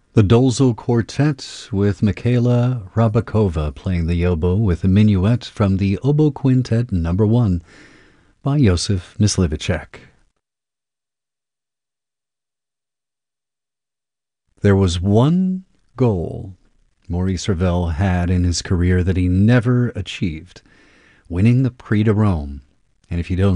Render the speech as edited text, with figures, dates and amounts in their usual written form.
The Dolzo Quartet with Mikhaila Rabakova playing the oboe with a minuet from the Oboe Quintet No. 1 by Josef Myslivacek. There was one goal Maurice Ravel had in his career that he never achieved, winning the Prix de Rome. And if you don't